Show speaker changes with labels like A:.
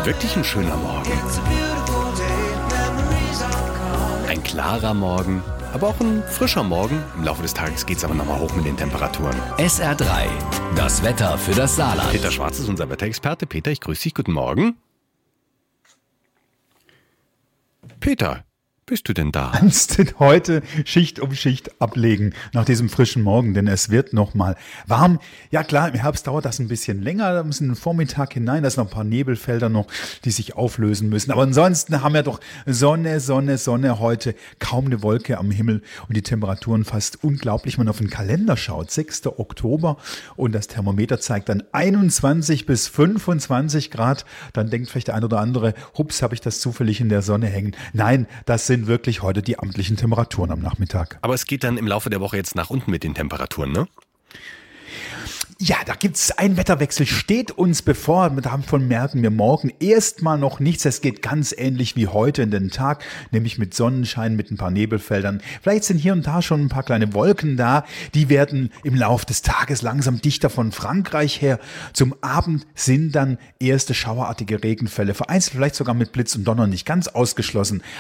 A: wirklich ein schöner Morgen. Ein klarer Morgen, aber auch ein frischer Morgen. Im Laufe des Tages geht es aber nochmal hoch mit den Temperaturen.
B: SR3, das Wetter für das Saarland.
A: Peter Schwarz ist unser Wetterexperte. Peter, ich grüße dich. Guten Morgen. Peter, bist du denn da?
C: Kannst du heute Schicht um Schicht ablegen nach diesem frischen Morgen, denn es wird noch mal warm. Ja klar, im Herbst dauert das ein bisschen länger, da müssen den Vormittag hinein, da sind noch ein paar Nebelfelder noch, die sich auflösen müssen. Aber ansonsten haben wir doch Sonne, Sonne, Sonne heute, kaum eine Wolke am Himmel und die Temperaturen fast unglaublich. Wenn man auf den Kalender schaut, 6. Oktober und das Thermometer zeigt dann 21 bis 25 Grad, dann denkt vielleicht der ein oder andere, hups, habe ich das zufällig in der Sonne hängen. Nein, das sind wirklich heute die amtlichen Temperaturen am Nachmittag.
A: Aber es geht dann im Laufe der Woche jetzt nach unten mit den Temperaturen, ne?
C: Ja, da gibt's einen Wetterwechsel, steht uns bevor. Davon merken wir morgen erstmal noch nichts. Es geht ganz ähnlich wie heute in den Tag, nämlich mit Sonnenschein, mit ein paar Nebelfeldern. Vielleicht sind hier und da schon ein paar kleine Wolken da. Die werden im Laufe des Tages langsam dichter von Frankreich her. Zum Abend sind dann erste schauerartige Regenfälle, vereinzelt vielleicht sogar mit Blitz und Donner, nicht ganz ausgeschlossen.